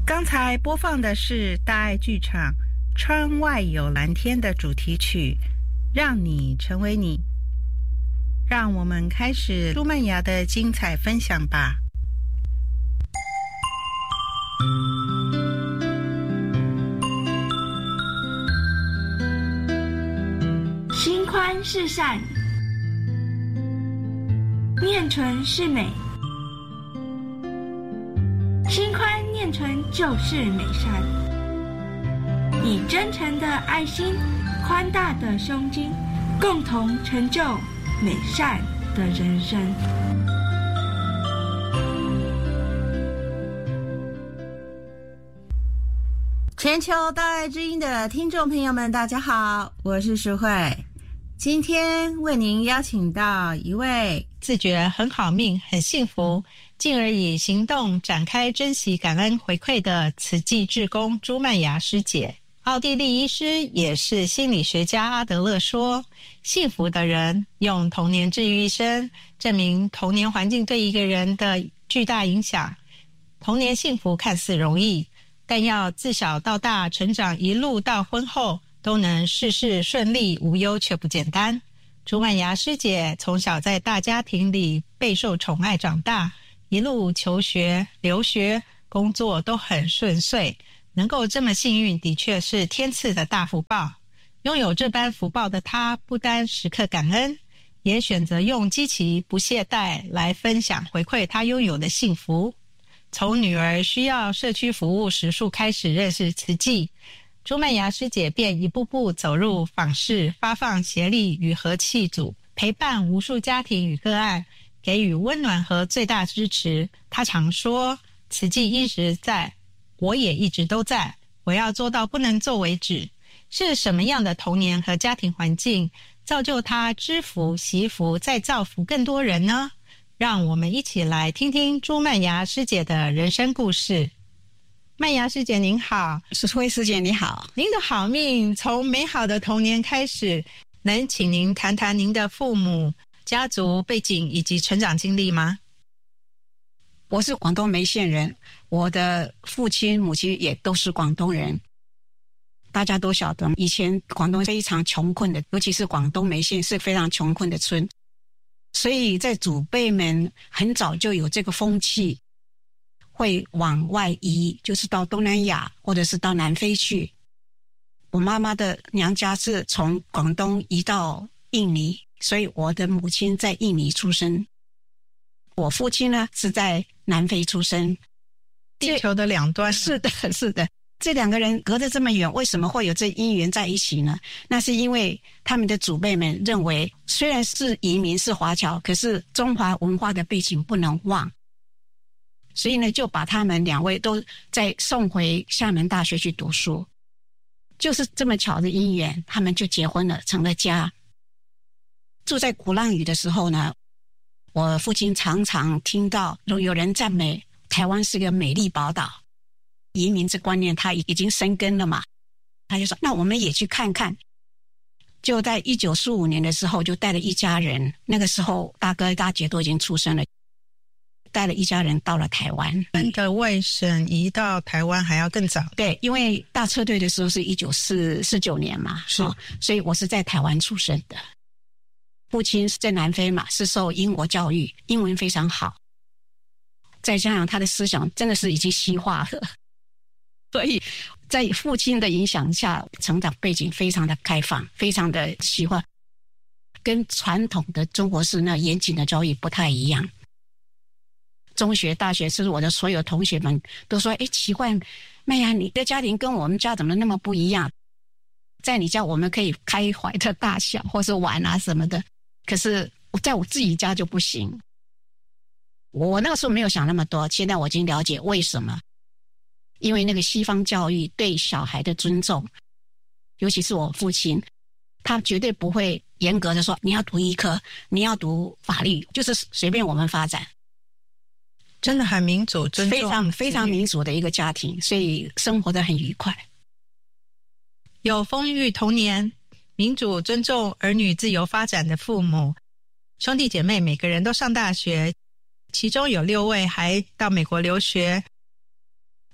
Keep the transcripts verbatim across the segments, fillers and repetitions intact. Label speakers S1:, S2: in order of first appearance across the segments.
S1: 刚才播放的是大爱剧场《窗外有蓝天》的主题曲《让你成为你》。让我们开始朱曼雅的精彩分享吧。
S2: 心宽是善，念纯是美。心宽念纯就是美善，以真诚的爱心、宽大的胸襟，共同成就美善的人生。
S1: 全球大爱之音的听众朋友们，大家好，我是淑慧。今天为您邀请到一位
S3: 自觉很好命、很幸福，进而以行动展开珍惜感恩回馈的慈济志工朱曼雅师姐。奥地利医师也是心理学家阿德勒说，幸福的人用童年治愈一生，证明童年环境对一个人的巨大影响。童年幸福看似容易，但要自小到大成长，一路到婚后都能事事顺利无忧，却不简单。朱曼雅师姐从小在大家庭里备受宠爱长大，一路求学、留学、工作都很顺遂，能够这么幸运，的确是天赐的大福报。拥有这般福报的她，不单时刻感恩，也选择用积极不懈怠来分享回馈她拥有的幸福。从女儿需要社区服务时数开始认识慈济，朱曼雅师姐便一步步走入访视、发放协力与和气组，陪伴无数家庭与个案，给予温暖和最大支持。她常说，慈济一直在，我也一直都在，我要做到不能做为止。是什么样的童年和家庭环境造就她知福、惜福，再造福更多人呢？让我们一起来听听朱曼雅师姐的人生故事。曼雅师姐您好。
S4: 淑慧师姐你好。
S3: 您的好命从美好的童年开始，能请您谈谈您的父母、家族背景以及成长经历吗？
S4: 我是广东梅县人，我的父亲母亲也都是广东人。大家都晓得以前广东非常穷困的，尤其是广东梅县是非常穷困的村，所以在祖辈们很早就有这个风气，会往外移，就是到东南亚或者是到南非去。我妈妈的娘家是从广东移到印尼，所以我的母亲在印尼出生，我父亲呢是在南非出生。
S3: 地球的两端。
S4: 是的是的，这两个人隔得这么远，为什么会有这姻缘在一起呢？那是因为他们的祖辈们认为，虽然是移民是华侨，可是中华文化的背景不能忘，所以呢就把他们两位都再送回厦门大学去读书。就是这么巧的姻缘，他们就结婚了，成了家。住在鼓浪屿的时候呢，我父亲常常听到有人赞美台湾是个美丽宝岛，移民这观念他已经生根了嘛，他就说那我们也去看看。就在一九四五年的时候，就带了一家人，那个时候大哥大姐都已经出生了，带了一家人到了台湾。
S3: 你的外省移到台湾还要更早。
S4: 对，因为大撤退的时候是一九四九年嘛，
S3: 是、哦，
S4: 所以我是在台湾出生的。父亲是在南非嘛，是受英国教育，英文非常好，再加上他的思想真的是已经西化了，所以在父亲的影响下，成长背景非常的开放，非常的西化，跟传统的中国式那严谨的教育不太一样。中学大学是我的所有同学们都说，诶，奇怪，妹呀，你的家庭跟我们家怎么那么不一样？在你家我们可以开怀的大笑或是玩啊什么的，可是在我自己家就不行。我那个时候没有想那么多，现在我已经了解为什么。因为那个西方教育对小孩的尊重，尤其是我父亲，他绝对不会严格的说你要读医科，你要读法律，就是随便我们发展。
S3: 真的很民主尊重，
S4: 非常非常民主的一个家庭，所以生活得很愉快。
S3: 有丰裕童年，民主尊重儿女自由发展的父母，兄弟姐妹每个人都上大学，其中有六位还到美国留学。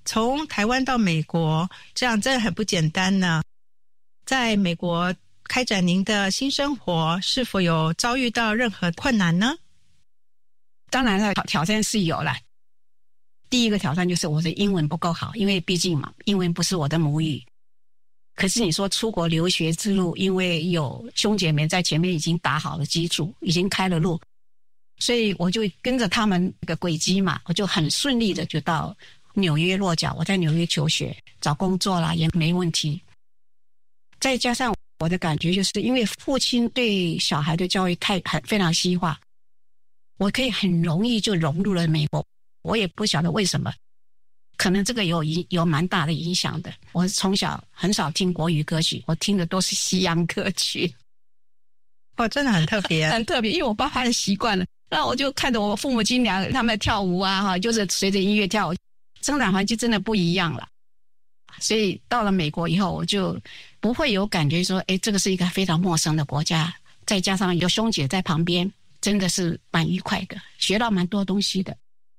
S3: 从台湾到美国，这样真的很不简单呢。在美国开展您的新生活，是否有遭遇到任何困难呢？
S4: 当然了，挑战是有了。第一个挑战就是我的英文不够好，因为毕竟嘛，英文不是我的母语。可是你说出国留学之路，因为有兄姐妹在前面已经打好了基础，已经开了路，所以我就跟着他们那个轨迹嘛，我就很顺利的就到纽约落脚。我在纽约求学，找工作啦也没问题。再加上我的感觉就是因为父亲对小孩的教育太很非常西化，我可以很容易就融入了美国。我也不晓得为什么，可能这个有有蛮大的影响的。我从小很少听国语歌曲，我听的都是西洋歌曲。
S3: 哦，真的很特别。
S4: 很特别，因为我爸爸的习惯了，那我就看着我父母亲俩他们跳舞啊，哈，就是随着音乐跳舞，生长环境真的不一样了。所以到了美国以后，我就不会有感觉说，哎，这个是一个非常陌生的国家，再加上有兄姐在旁边，真的是蛮愉快的，学到蛮多东西的。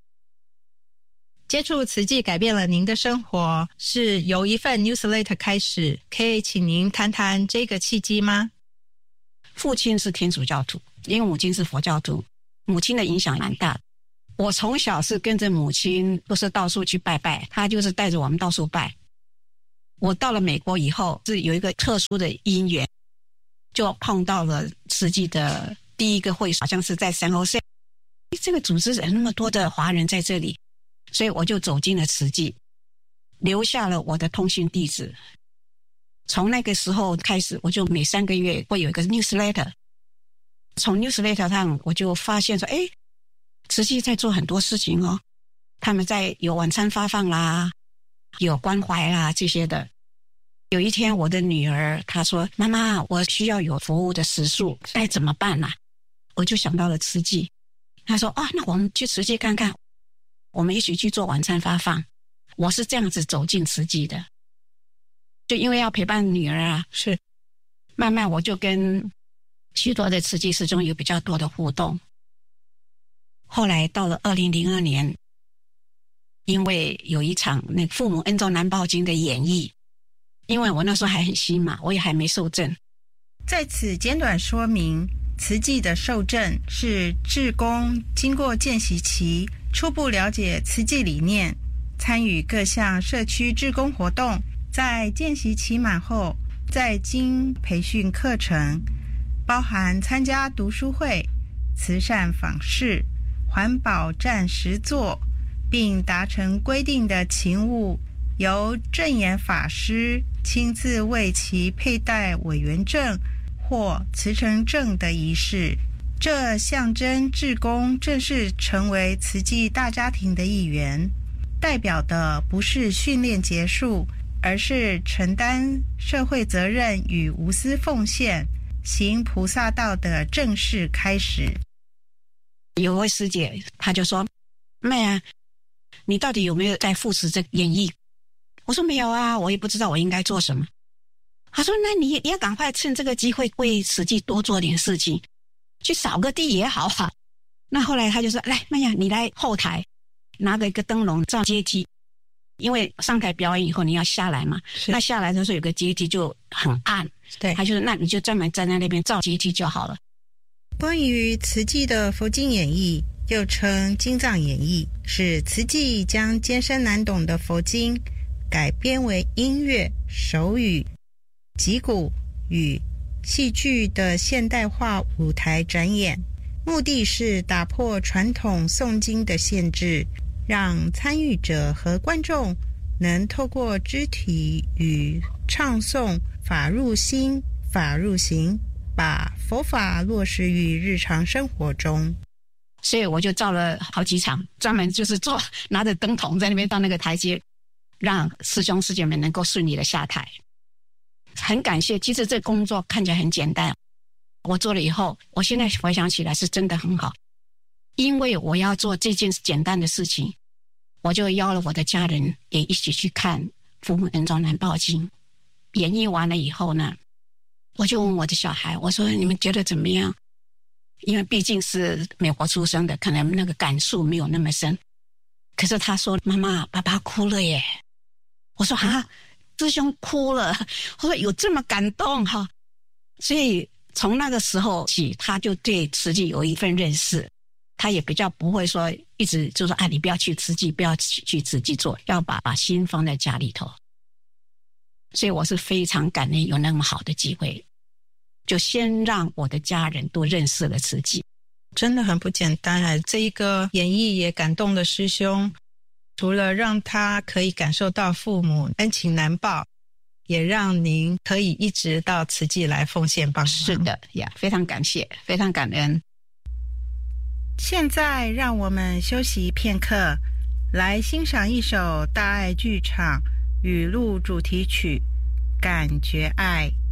S3: 接触慈济改变了您的生活，是由一份 newsletter 开始，可以请您谈谈这个契机吗？
S4: 父亲是天主教徒，因为母亲是佛教徒，母亲的影响蛮大的。我从小是跟着母亲，不是到处去拜拜，她就是带着我们到处拜。我到了美国以后，是有一个特殊的因缘，就碰到了慈济的第一个会，好像是在San Jose。这个组织人那么多的华人在这里，所以我就走进了慈济，留下了我的通讯地址。从那个时候开始，我就每三个月会有一个 newsletter。从 newsletter 上，我就发现说，哎，慈济在做很多事情哦，他们在有晚餐发放啦，有关怀啦这些的。有一天我的女儿她说，妈妈，我需要有服务的时数，该怎么办啊？我就想到了慈济。她说，啊，那我们去慈济看看，我们一起去做晚餐发放。我是这样子走进慈济的，就因为要陪伴女儿啊，
S3: 是
S4: 慢慢我就跟许多的慈济师兄有比较多的互动。后来到了二零零二年，因为有一场那个父母恩重难报经的演绎，因为我那时候还很新嘛，我也还没受证。
S1: 在此简短说明，慈济的受证是志工经过见习期，初步了解慈济理念，参与各项社区志工活动，在见习期满后，再经培训课程，包含参加读书会、慈善访视、环保站实作，并达成规定的勤务，由证严法师亲自为其佩戴委员证或慈诚证的仪式。这象征志工正式成为慈济大家庭的一员，代表的不是训练结束，而是承担社会责任与无私奉献，行菩萨道的正式开始。
S4: 有位师姐她就说，妹啊，你到底有没有在扶持这个演艺？我说没有啊，我也不知道我应该做什么。她说，那你也要赶快趁这个机会为慈济多做点事情，去扫个地也好啊。那后来她就说，来妹啊，你来后台拿个一个灯笼照阶梯，因为上台表演以后你要下来嘛，那下来的时候有个阶梯就很暗，
S3: 对，
S4: 她就说那你就专门站在那边照阶梯就好了。
S1: 关于慈济的佛经演义，又称经藏演义，是慈济将艰深难懂的佛经改编为音乐、手语、击鼓与戏剧的现代化舞台展演，目的是打破传统诵经的限制，让参与者和观众能透过肢体与唱诵法入心、法入行，把佛法落实于日常生活中。
S4: 所以我就照了好几场，专门就是做拿着灯筒在那边到那个台阶，让师兄师姐们能够顺利的下台。很感谢，其实这工作看起来很简单，我做了以后，我现在回想起来是真的很好。因为我要做这件简单的事情，我就邀了我的家人也一起去看《父母恩重难报经》。演绎完了以后呢，我就问我的小孩，我说你们觉得怎么样？因为毕竟是美国出生的，可能那个感触没有那么深。 可是他说妈妈爸爸哭了耶。我说啊，师兄哭了。我说有这么感动哈。所以从那个时候起，他就对慈济有一份认识，他也比较不会说一直就说啊，你不要去慈济，不要去慈济做，要把把心放在家里头。所以我是非常感恩有那么好的机会，就先让我的家人都认识了慈济。
S3: 真的很不简单啊！这一个演绎也感动了师兄，除了让他可以感受到父母恩情难报，也让您可以一直到慈济来奉献帮忙。
S4: 是的呀，非常感谢，非常感恩。
S1: 现在让我们休息片刻，来欣赏一首大爱剧场语录主题曲《感觉爱》。